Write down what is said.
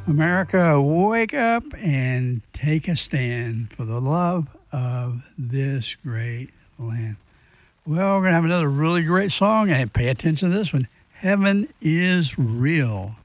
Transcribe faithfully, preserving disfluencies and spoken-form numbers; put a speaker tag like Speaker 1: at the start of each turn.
Speaker 1: America, wake up and take a stand for the love of this great land. Well, we're going to have another really great song, and pay attention to this one. Heaven is Real.